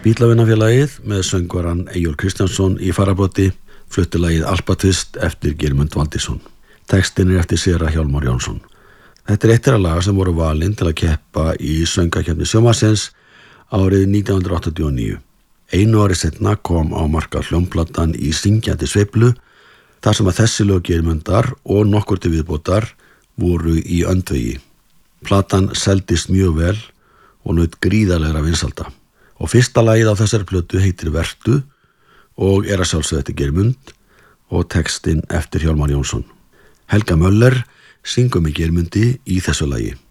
Bítlavinafélagið með söngvaran Eyjólf Kristjánsson í fararbroddi flutti lagið Alpatvist eftir Geirmund Valdison. Textin eftir séra Hjálmar Jónsson. Þetta eitt þeirra laga sem voru valin til að keppa í söngvakeppni sjónvarpsins árið 1989. Einu ári seinna kom á markað hljómplatan Í syngjandi sveiflu, þar sem að þessi lög Geirmundar og nokkur til viðbótar voru í öndvegi. Platan seldist mjög vel og naut gríðarlegra vinsalda. Og fyrsta lagið á þessari plötu heitir Vertu og að sjálfsögðu eftir Geirmund og textinn eftir Hjálmar Jónsson. Helga Möller syngur með Geirmundi í þessu lagi.